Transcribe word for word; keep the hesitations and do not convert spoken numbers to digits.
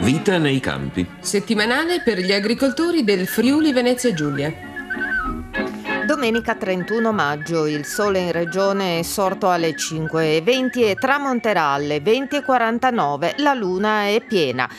Vita nei campi. Settimanale per gli agricoltori del Friuli Venezia Giulia. Domenica trentuno maggio, il sole in regione è sorto alle cinque e venti e tramonterà alle venti e quarantanove, la luna è piena.